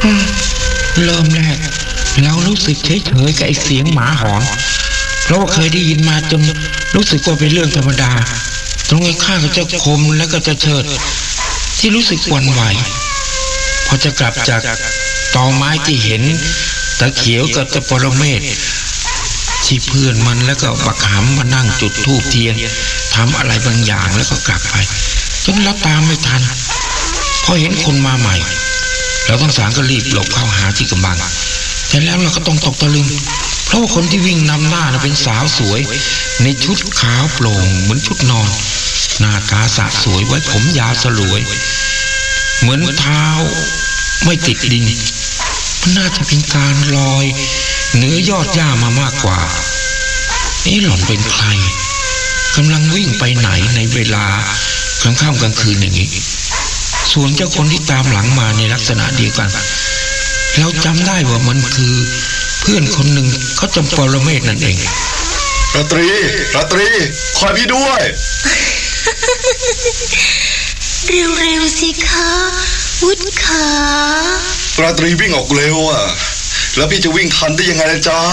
เริ่มแรกเรารู้สึกเฉยๆกับไอ้เสียงหมาหอนเพราะว่าเคยได้ยินมาจนรู้สึกว่าเป็นเรื่องธรรมดาตรงข้างกับเจ้าคมและก็เจ้าเชิดที่รู้สึกหวั่นไหวพอจะกลับจากตอไม้ที่เห็นตะเขียวกับเจ้าปรเมศที่เพื่อนมันแล้วก็บักหำมานั่งจุดธูปเทียนทำอะไรบางอย่างแล้วก็กลับไปจนเราตามไม่ทันพอเห็นคนมาใหม่เราทั้งสามก็รีบหลบเข้าหาที่กำบังแต่แล้วเราก็ต้องตกตะลึงเพราะว่าคนที่วิ่งนำหน้าเป็นสาวสวยในชุดขาวโปร่งเหมือนชุดนอนหน้าตาสะสวยไว้ผมยาวสลวยเหมือนเท้าไม่ติดดินมันน่าจะเป็นการลอยเหนือยอดหญ้ามามากกว่าหล่อนเป็นใครกำลังวิ่งไปไหนในเวลากลางค่ำกลางคืนอย่างนี้ส่วนเจ้าคนที่ตามหลังมาในลักษณะเดียวกันเราจำได้ว่ามันคือเพื่อนคนหนึ่งเขาจำปรเมศนั่นเองราตรีคอยพี่ด้วยเร็วๆสิคะวุฒิขาราตรีวิ่งออกเร็วอ่ะแล้วพี่จะวิ่งทันได้ยังไงล่ะจ๊ะ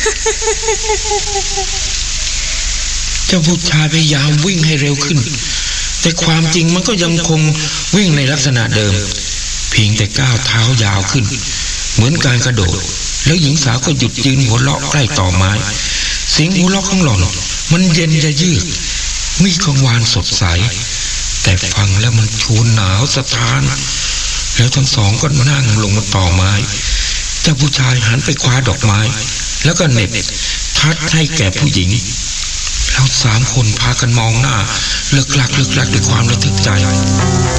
เจ้าผู้ชายพยายามวิ่งให้เร็วขึ้นแต่ความจริงมันก็ยังคงวิ่งในลักษณะเดิมเพียงแต่ก้าวเท้ายาวขึ้นเหมือนการกระโดดแล้วหญิงสาวก็หยุดยืนหัวเราะใกล้ต่อไม้เสียงหัวเราะของหล่อนมันเย็นจะเยือกมีกังวานสดใสแต่ฟังแล้วมันชวนหนาวสะท้านแล้วทั้งสองก็นั่งลงมาต่อไม้เจ้าผู้ชายหันไปคว้าดอกไม้แล้วก็เหน็บทัดให้แก่ผู้หญิงเราสามคนพากันมองหน้าเลิกลักด้วยความระทึกใจ